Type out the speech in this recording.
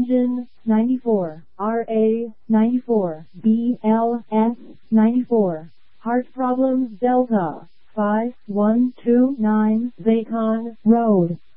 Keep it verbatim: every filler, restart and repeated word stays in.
Engine, ninety-four. R A, ninety-four. B L S, ninety-four. Heart problems Delta, five one two nine Zacon Road.